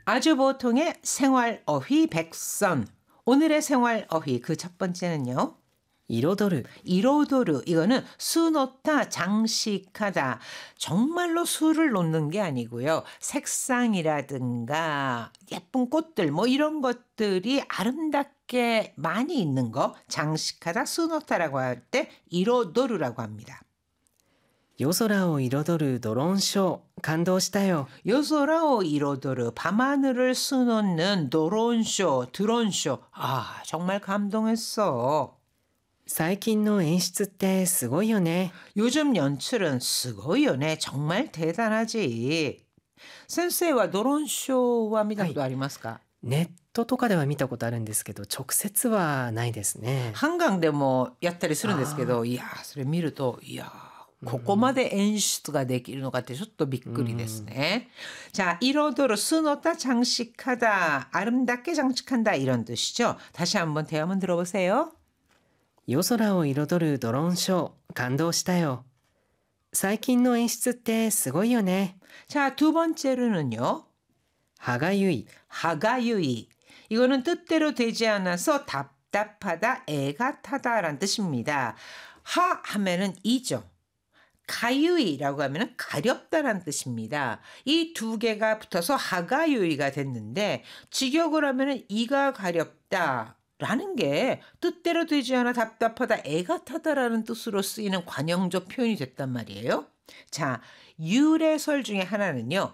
아주 보통의 생활 어휘 백선. 오늘의 생활 어휘 그 첫 번째는요. 彩る 이로도르. 이거는 수 놓다, 장식하다. 정말로 수를 놓는 게 아니고요. 색상이라든가 예쁜 꽃들 뭐 이런 것들이 아름답게 많이 있는 거 장식하다, 수 놓다라고 할 때 이로도르라고 합니다. 夜空を彩るドローンショー感動したよ 요소라오 이로도르 밤하늘을 수놓는 도론쇼, 드론쇼. 아, 정말 감동했어. 最近の演出ってすごいよね 요즘 연출은 스고이요네. 정말 대단하지. 센세이와 도론쇼와見たことありますか? ネットとかでは見たことあるんですけど直接はないですね 한강でもやったりするんですけど、いや、それ見ると、いや、ここまで演出ができるのかってちょっとびっくりですね。자, 이로도르 수놓다 장식하다, 아름답게 장식한다 이런 뜻이죠. 다시 한번 대화문 들어보세요. 夜空を彩るドローンショー感動したよ最近の演出ってすごいよね 자, 두 번째로는요. 歯がゆい 하가유이. 이거는 뜻대로 되지 않아서 답답하다, 애가 타다라는 뜻입니다. 하 하면은 이죠. 가유이라고 하면은 가렵다라는 뜻입니다. 이 두 개가 붙어서 하가유이가 됐는데 직역을 하면은 이가 가렵다라는 게 뜻대로 되지 않아 답답하다, 애가 타다라는 뜻으로 쓰이는 관용적 표현이 됐단 말이에요. 자, 유래설 중에 하나는요.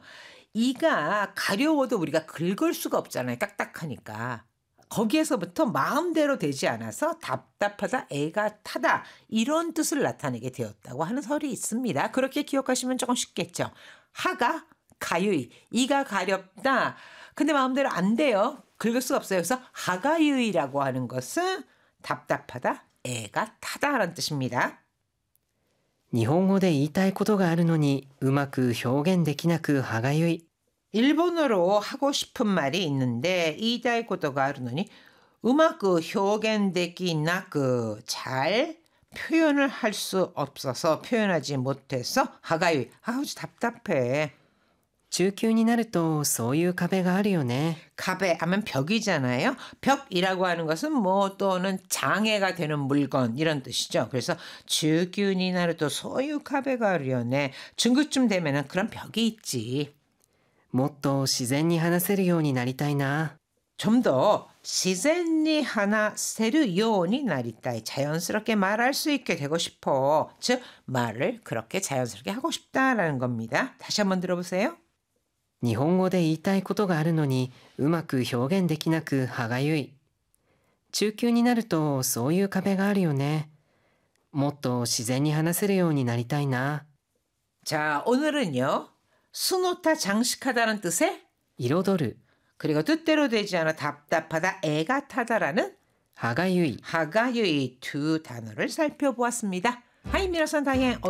이가 가려워도 우리가 긁을 수가 없잖아요. 딱딱하니까. 거기에서부터 마음대로 되지 않아서 답답하다, 애가 타다 이런 뜻을 나타내게 되었다고 하는 설이 있습니다. 그렇게 기억하시면 조금 쉽겠죠. 하가 가유이, 이가 가렵다. 근데 마음대로 안 돼요. 긁을 수가 없어요. 그래서 하가유이라고 하는 것은 답답하다, 애가 타다라는 뜻입니다. 日本語で言いたいことがあるのにうまく表現できなく歯がゆい 일본어로 하고 싶은 말이 있는데 이다이 고도가 아르노니 음악그 표현되기 나그 잘 표현을 할 수 없어서 표현하지 못해서 하가유 아주 답답해. 中級になるとそういう壁があるよね 가베 하면 벽이잖아요. 벽이라고 하는 것은 뭐 또는 장애가 되는 물건 이런 뜻이죠. 그래서 주균이 나르도 소유 가베가 아르요네. 중급쯤 되면은 그런 벽이 있지. もっと自然に話せるようになりたいな 좀 더 시젠니 하나 세르 요원이 나리따이 자연스럽게 말할 수 있게 되고 싶어. 즉 말을 그렇게 자연스럽게 하고 싶다라는 겁니다. 다시 한번 들어보세요. 日本語で言いたいことがあるのにうまく表現できなく歯がゆい中級になるとそういう壁があるよねもっと自然に話せるようになりたいな 자, 오늘은요. 수놓다 장식하다는 뜻의 彩る 그리고 뜻대로 되지 않아 답답하다, 애가 타다라는 歯がゆい 하가유이 두 단어를 살펴보았습니다. 하이 미라산 다행